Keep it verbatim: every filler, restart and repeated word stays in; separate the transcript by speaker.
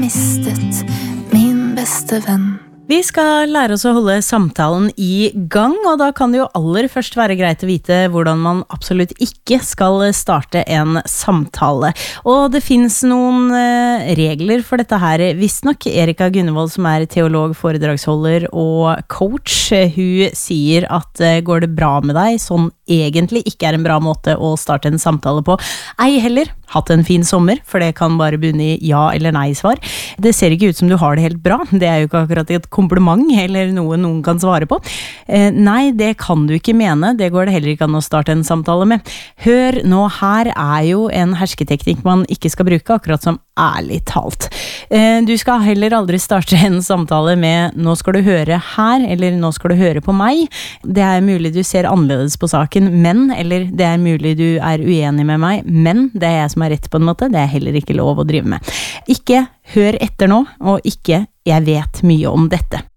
Speaker 1: mistet min beste venn.
Speaker 2: Vi skal lære oss å holde samtalen i gang, og da kan det jo aller først være greit å vite hvordan man absolutt ikke skal starte en samtale. Og det finnes noen eh, regler for dette her, visstnok. Erika Gunnevold, som er teolog, foredragsholder og coach, hun sier at eh, går det bra med deg, sånn egentlig ikke er en bra måte å starte en samtale på. Ei heller hatt en fin sommer, for det kan bare bunne i ja eller nei svar. Det ser ikke ut som du har det helt bra, det er jo ikke akkurat et kompliment eller noe noen kan svare på. Eh, nei, det kan du ikke mene, det går det heller ikke an å starte en samtale med. Hør nå, her er jo en hersketeknikk man ikke skal bruke, akkurat som ærlig talt. Eh, du skal heller aldri starte en samtale med nå skal du høre her, eller nå skal du høre på meg. Det er mulig du ser annerledes på saken, men, eller det er mulig du er uenig med meg, men det er jeg som er rett på en måte, det er heller ikke lov å drive med. Ikke hør etter nå, og ikke jeg vet mye om dette.